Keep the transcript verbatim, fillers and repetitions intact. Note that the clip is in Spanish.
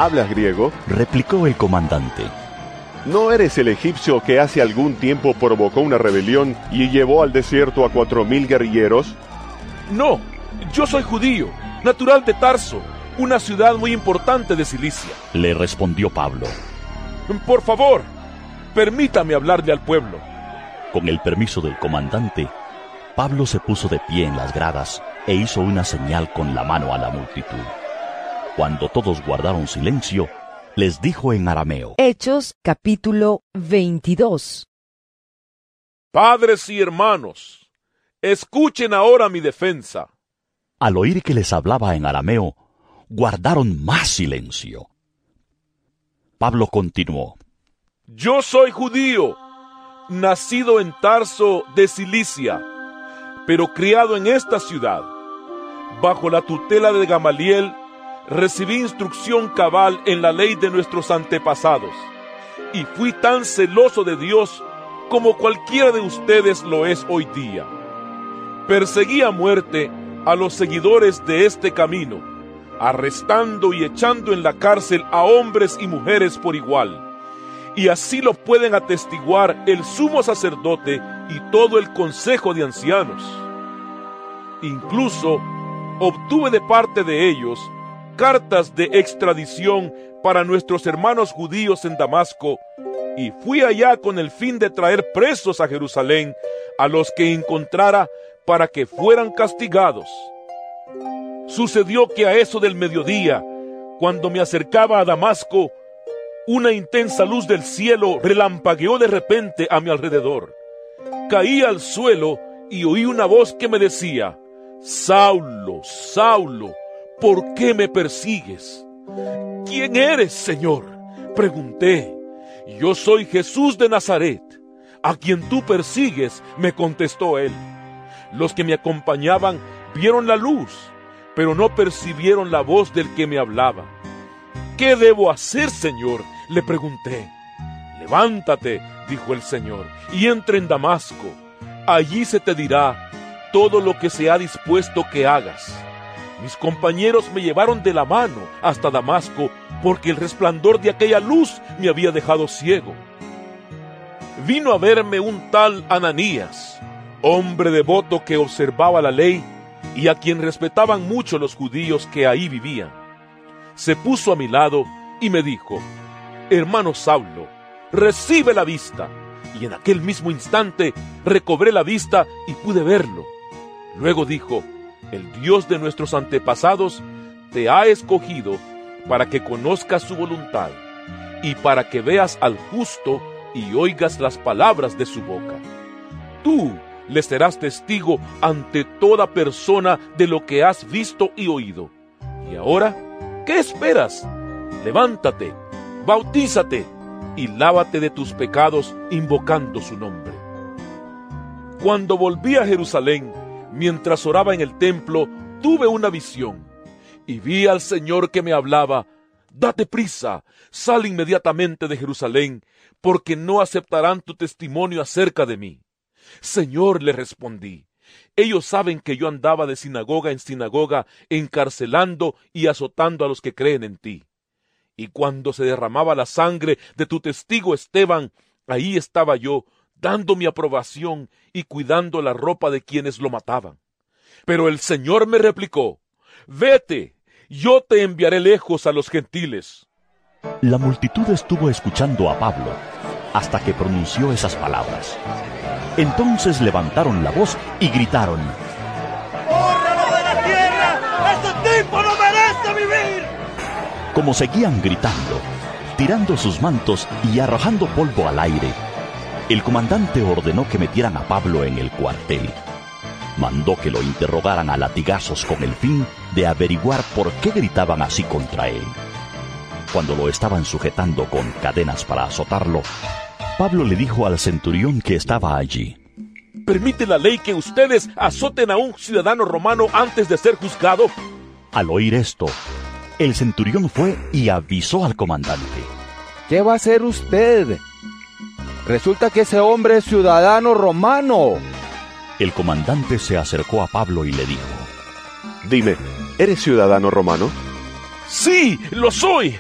¿Hablas griego?, replicó el comandante. ¿No eres el egipcio que hace algún tiempo provocó una rebelión y llevó al desierto a cuatro mil guerrilleros? No, yo soy judío, natural de Tarso, una ciudad muy importante de Cilicia. Le respondió Pablo. Por favor, permítame hablarle al pueblo. Con el permiso del comandante, Pablo se puso de pie en las gradas e hizo una señal con la mano a la multitud. Cuando todos guardaron silencio, les dijo en arameo. Hechos capítulo veintidós. Padres y hermanos, escuchen ahora mi defensa. Al oír que les hablaba en arameo, guardaron más silencio. Pablo continuó. Yo soy judío, nacido en Tarso de Cilicia, pero criado en esta ciudad. Bajo la tutela de Gamaliel, recibí instrucción cabal en la ley de nuestros antepasados, y fui tan celoso de Dios como cualquiera de ustedes lo es hoy día. Perseguí a muerte a los seguidores de este camino, arrestando y echando en la cárcel a hombres y mujeres por igual, y así lo pueden atestiguar el sumo sacerdote y todo el consejo de ancianos. Incluso obtuve de parte de ellos cartas de extradición para nuestros hermanos judíos en Damasco, y fui allá con el fin de traer presos a Jerusalén a los que encontrara para que fueran castigados. Sucedió que a eso del mediodía, cuando me acercaba a Damasco, una intensa luz del cielo relampagueó de repente a mi alrededor. Caí al suelo y oí una voz que me decía: Saulo, Saulo, ¿por qué me persigues? ¿Quién eres, Señor?, pregunté. Yo soy Jesús de Nazaret, a quien tú persigues, me contestó él. Los que me acompañaban vieron la luz, pero no percibieron la voz del que me hablaba. ¿Qué debo hacer, Señor?, le pregunté. Levántate, dijo el Señor, y entra en Damasco. Allí se te dirá todo lo que se ha dispuesto que hagas. Mis compañeros me llevaron de la mano hasta Damasco, porque el resplandor de aquella luz me había dejado ciego. Vino a verme un tal Ananías, hombre devoto que observaba la ley y a quien respetaban mucho los judíos que ahí vivían. Se puso a mi lado y me dijo: hermano Saulo, recibe la vista. Y en aquel mismo instante recobré la vista y pude verlo. Luego dijo: el Dios de nuestros antepasados te ha escogido para que conozcas su voluntad y para que veas al justo y oigas las palabras de su boca. Tú le serás testigo ante toda persona de lo que has visto y oído. Y ahora, ¿qué esperas? Levántate, bautízate y lávate de tus pecados invocando su nombre. Cuando volví a Jerusalén, mientras oraba en el templo, tuve una visión, y vi al Señor que me hablaba: date prisa, sal inmediatamente de Jerusalén, porque no aceptarán tu testimonio acerca de mí. Señor, le respondí, ellos saben que yo andaba de sinagoga en sinagoga, encarcelando y azotando a los que creen en ti. Y cuando se derramaba la sangre de tu testigo Esteban, ahí estaba yo, dando mi aprobación y cuidando la ropa de quienes lo mataban. Pero el Señor me replicó: vete, yo te enviaré lejos a los gentiles. La multitud estuvo escuchando a Pablo hasta que pronunció esas palabras. Entonces levantaron la voz y gritaron: ¡Bórralo de la tierra! ¡Este tipo no merece vivir! Como seguían gritando, tirando sus mantos y arrojando polvo al aire, el comandante ordenó que metieran a Pablo en el cuartel. Mandó que lo interrogaran a latigazos con el fin de averiguar por qué gritaban así contra él. Cuando lo estaban sujetando con cadenas para azotarlo, Pablo le dijo al centurión que estaba allí: ¿permite la ley que ustedes azoten a un ciudadano romano antes de ser juzgado? Al oír esto, el centurión fue y avisó al comandante: ¿qué va a hacer usted? Resulta que ese hombre es ciudadano romano. El comandante se acercó a Pablo y le dijo: dime, ¿eres ciudadano romano? Sí, lo soy.